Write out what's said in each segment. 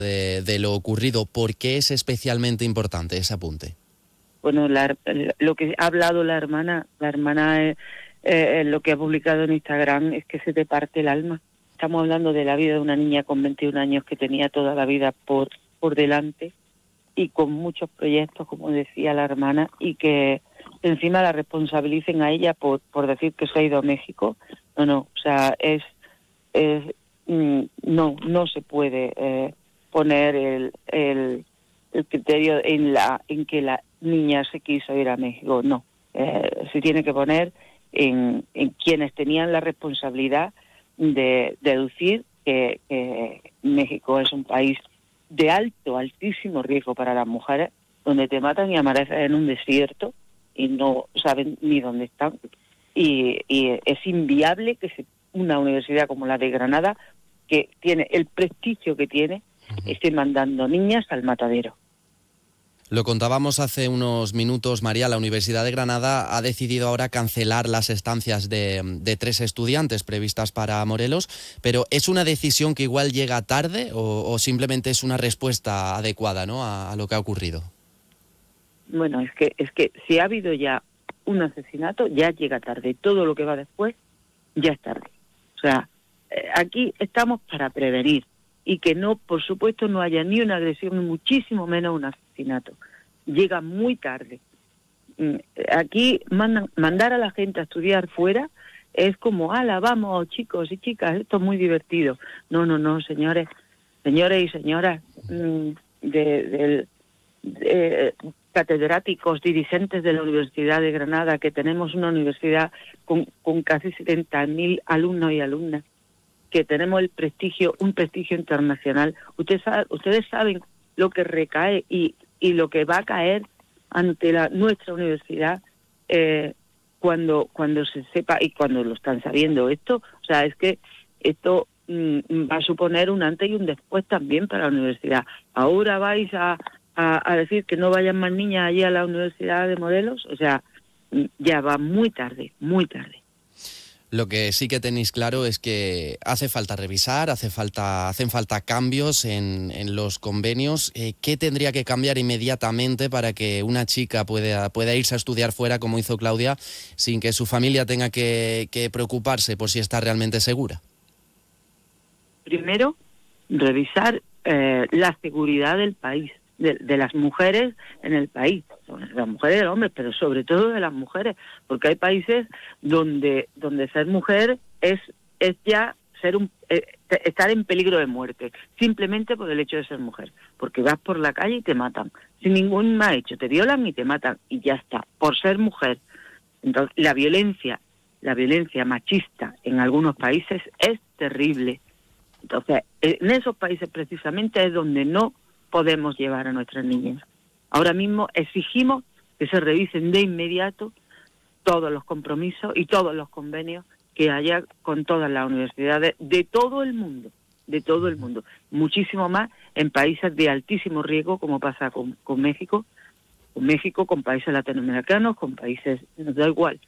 de lo ocurrido. ¿Por qué es especialmente importante ese apunte? Bueno, lo que ha hablado la hermana lo que ha publicado en Instagram es que se te parte el alma. Estamos hablando de la vida de una niña con 21 años que tenía toda la vida por delante y con muchos proyectos, como decía la hermana, y que encima la responsabilicen a ella por decir que se ha ido a México. No, o sea, no se puede poner el criterio en que la niña se quiso ir a México. No, se tiene que poner en quienes tenían la responsabilidad de deducir que México es un país de altísimo riesgo para las mujeres, donde te matan y amaneces en un desierto y no saben ni dónde están. Y es inviable que una universidad como la de Granada, que tiene el prestigio que tiene, esté mandando niñas al matadero. Lo contábamos hace unos minutos, María, la Universidad de Granada ha decidido ahora cancelar las estancias de 3 estudiantes previstas para Morelos, pero ¿es una decisión que igual llega tarde o simplemente es una respuesta adecuada, ¿no?, a lo que ha ocurrido? Bueno, es que si ha habido ya un asesinato, ya llega tarde. Todo lo que va después ya es tarde. O sea, aquí estamos para prevenir y que no, por supuesto, no haya ni una agresión, ni muchísimo menos un asesinato. Llega muy tarde. Aquí mandar a la gente a estudiar fuera es como, ¡hala, vamos, chicos y chicas, esto es muy divertido! No, señores y señoras catedráticos, dirigentes de la Universidad de Granada, que tenemos una universidad con casi 70.000 alumnos y alumnas, que tenemos un prestigio internacional. Ustedes saben lo que recae y lo que va a caer ante nuestra universidad cuando se sepa, y cuando lo están sabiendo esto. O sea, es que esto va a suponer un antes y un después también para la universidad. Ahora vais a decir que no vayan más niñas allí a la Universidad de Morelos. O sea, ya va muy tarde, muy tarde. Lo que sí que tenéis claro es que hace falta revisar, hacen falta cambios en los convenios. ¿Qué tendría que cambiar inmediatamente para que una chica pueda irse a estudiar fuera, como hizo Claudia, sin que su familia tenga que preocuparse por si está realmente segura? Primero, revisar la seguridad del país, de las mujeres en el país, las mujeres y los hombres, pero sobre todo de las mujeres, porque hay países donde ser mujer es ya estar en peligro de muerte, simplemente por el hecho de ser mujer, porque vas por la calle y te matan, sin ningún más hecho, te violan y te matan, y ya está, por ser mujer. Entonces, la violencia machista en algunos países es terrible. Entonces, en esos países precisamente es donde no podemos llevar a nuestras niñas. Ahora mismo exigimos que se revisen de inmediato todos los compromisos y todos los convenios que haya con todas las universidades de todo el mundo, muchísimo más en países de altísimo riesgo, como pasa con México, con países latinoamericanos, con países, nos da igual,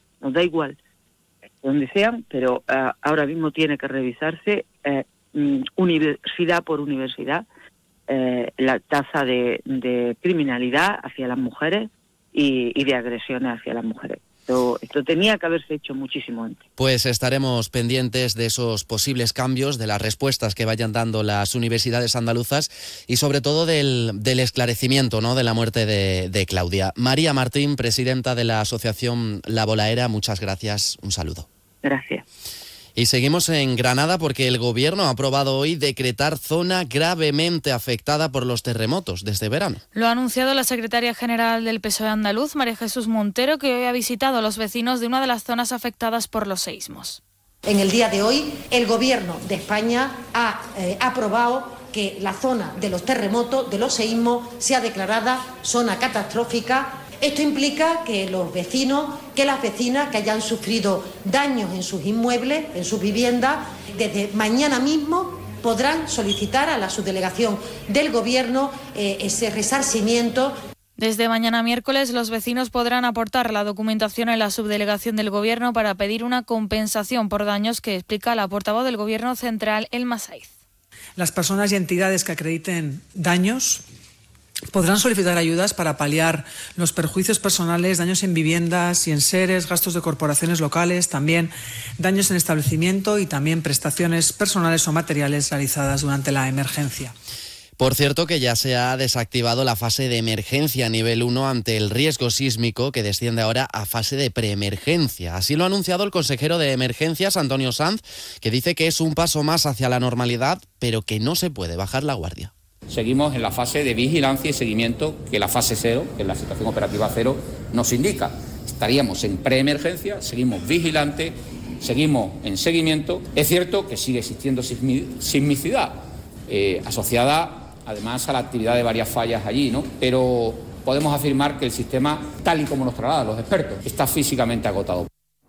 donde sean, pero ahora mismo tiene que revisarse universidad por universidad la tasa de criminalidad hacia las mujeres y de agresiones hacia las mujeres. Esto tenía que haberse hecho muchísimo antes. Pues estaremos pendientes de esos posibles cambios, de las respuestas que vayan dando las universidades andaluzas y sobre todo del esclarecimiento, ¿no?, de la muerte de Claudia. María Martín, presidenta de la Asociación La Bolaera, muchas gracias, un saludo. Gracias. Y seguimos en Granada porque el Gobierno ha aprobado hoy decretar zona gravemente afectada por los terremotos desde verano. Lo ha anunciado la secretaria general del PSOE andaluz, María Jesús Montero, que hoy ha visitado a los vecinos de una de las zonas afectadas por los seísmos. En el día de hoy, el Gobierno de España ha aprobado que la zona de los terremotos, de los seísmos, sea declarada zona catastrófica. Esto implica que los vecinos, que las vecinas que hayan sufrido daños en sus inmuebles, en sus viviendas, desde mañana mismo podrán solicitar a la subdelegación del Gobierno ese resarcimiento. Desde mañana miércoles, los vecinos podrán aportar la documentación en la subdelegación del Gobierno para pedir una compensación por daños que explica la portavoz del Gobierno central, Elma Saiz. Las personas y entidades que acrediten daños podrán solicitar ayudas para paliar los perjuicios personales, daños en viviendas y en seres, gastos de corporaciones locales, también daños en establecimiento y también prestaciones personales o materiales realizadas durante la emergencia. Por cierto, que ya se ha desactivado la fase de emergencia nivel 1 ante el riesgo sísmico, que desciende ahora a fase de preemergencia. Así lo ha anunciado el consejero de Emergencias, Antonio Sanz, que dice que es un paso más hacia la normalidad, pero que no se puede bajar la guardia. Seguimos en la fase de vigilancia y seguimiento que la fase 0, que es la situación operativa 0, nos indica. Estaríamos en preemergencia, seguimos vigilantes, seguimos en seguimiento. Es cierto que sigue existiendo sismicidad asociada además a la actividad de varias fallas allí, ¿no? Pero podemos afirmar que el sistema, tal y como nos trasladan los expertos, está físicamente agotado.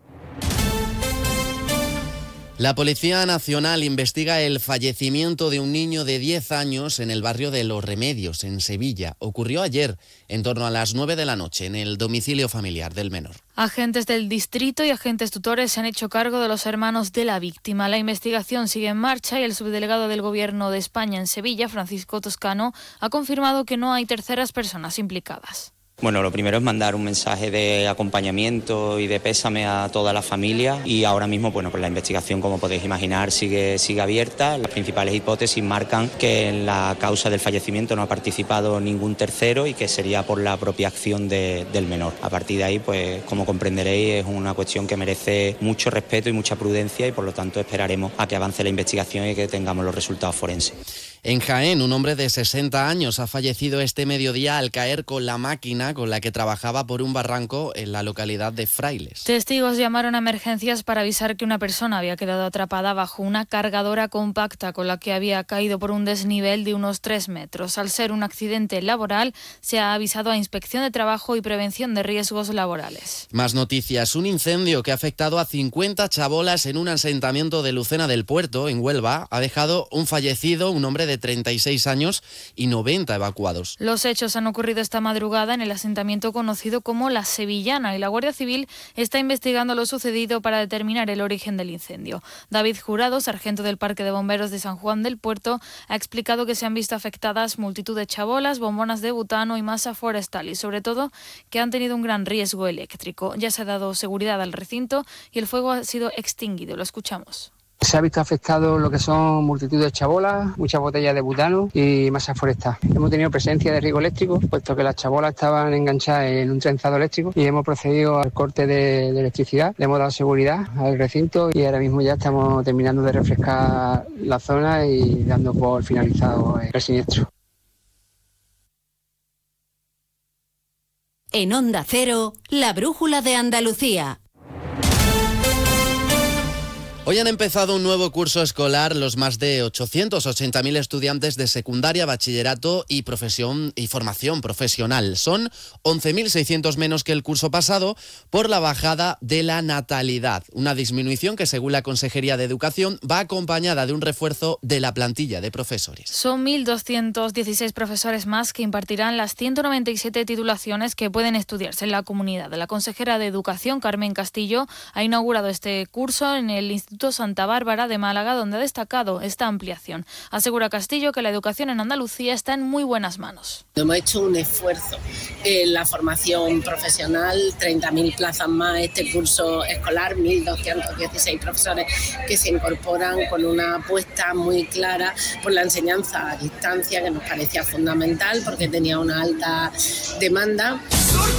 La Policía Nacional investiga el fallecimiento de un niño de 10 años en el barrio de Los Remedios, en Sevilla. Ocurrió ayer, en torno a las 9 de la noche, en el domicilio familiar del menor. Agentes del distrito y agentes tutores se han hecho cargo de los hermanos de la víctima. La investigación sigue en marcha y el subdelegado del Gobierno de España en Sevilla, Francisco Toscano, ha confirmado que no hay terceras personas implicadas. Bueno, lo primero es mandar un mensaje de acompañamiento y de pésame a toda la familia y ahora mismo, bueno, pues la investigación, como podéis imaginar, sigue abierta. Las principales hipótesis marcan que en la causa del fallecimiento no ha participado ningún tercero y que sería por la propia acción del menor. A partir de ahí, pues como comprenderéis, es una cuestión que merece mucho respeto y mucha prudencia y por lo tanto esperaremos a que avance la investigación y que tengamos los resultados forenses. En Jaén, un hombre de 60 años ha fallecido este mediodía al caer con la máquina con la que trabajaba por un barranco en la localidad de Frailes. Testigos llamaron a emergencias para avisar que una persona había quedado atrapada bajo una cargadora compacta con la que había caído por un desnivel de unos 3 metros. Al ser un accidente laboral, se ha avisado a Inspección de Trabajo y Prevención de Riesgos Laborales. Más noticias. Un incendio que ha afectado a 50 chabolas en un asentamiento de Lucena del Puerto, en Huelva, ha dejado un fallecido, un hombre de 36 años y 90 evacuados. Los hechos han ocurrido esta madrugada en el asentamiento conocido como La Sevillana y la Guardia Civil está investigando lo sucedido para determinar el origen del incendio. David Jurado, sargento del Parque de Bomberos de San Juan del Puerto, ha explicado que se han visto afectadas multitud de chabolas, bombonas de butano y masa forestal y sobre todo que han tenido un gran riesgo eléctrico. Ya se ha dado seguridad al recinto y el fuego ha sido extinguido. Lo escuchamos. Se ha visto afectado lo que son multitud de chabolas, muchas botellas de butano y masa forestal. Hemos tenido presencia de riesgo eléctrico, puesto que las chabolas estaban enganchadas en un trenzado eléctrico y hemos procedido al corte de electricidad. Le hemos dado seguridad al recinto y ahora mismo ya estamos terminando de refrescar la zona y dando por finalizado el siniestro. En Onda Cero, la brújula de Andalucía. Hoy han empezado un nuevo curso escolar los más de 880.000 estudiantes de secundaria, bachillerato y formación profesional. Son 11.600 menos que el curso pasado por la bajada de la natalidad. Una disminución que, según la Consejería de Educación, va acompañada de un refuerzo de la plantilla de profesores. Son 1.216 profesores más que impartirán las 197 titulaciones que pueden estudiarse en la comunidad. La consejera de Educación, Carmen Castillo, ha inaugurado este curso en el Instituto Santa Bárbara de Málaga, donde ha destacado esta ampliación. Asegura Castillo que la educación en Andalucía está en muy buenas manos. Hemos hecho un esfuerzo en la formación profesional, 30.000 plazas más este curso escolar, 1.216 profesores que se incorporan con una apuesta muy clara por la enseñanza a distancia, que nos parecía fundamental porque tenía una alta demanda.